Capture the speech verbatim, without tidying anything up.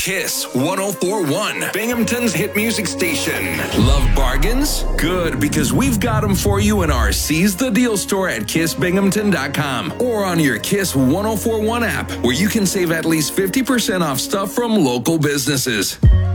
Kiss one oh four point one, Binghamton's hit music station. Love bargains? Good, because we've got them for you in our Seize the Deal store at kiss binghamton dot com or on your Kiss one oh four point one app, where you can save at least fifty percent off stuff from local businesses.